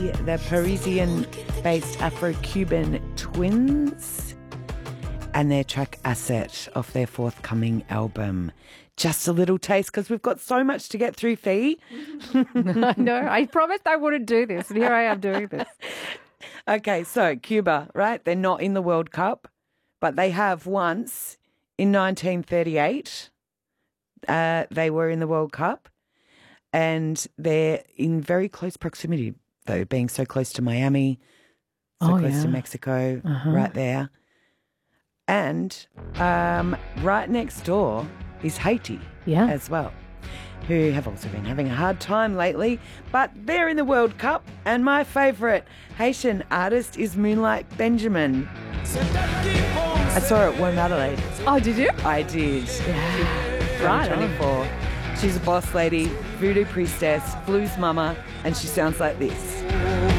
the Parisian-based Afro-Cuban twins, and their track Asset off their forthcoming album. Just a little taste because we've got so much to get through, Fee. I know. I promised I wouldn't do this, and here I am doing this. Okay, so Cuba, right? They're not in the World Cup, but they have once in 1938. They were in the World Cup, and they're in very close proximity, though, being so close to Miami, so close to Mexico, right there. And right next door is Haiti as well, who have also been having a hard time lately, but they're in the World Cup, and my favourite Haitian artist is Moonlight Benjamin. I saw her at One Adelaide. Oh, did you? I did. Yeah. Right. 24. She's a boss lady, voodoo priestess, blues mama, and she sounds like this.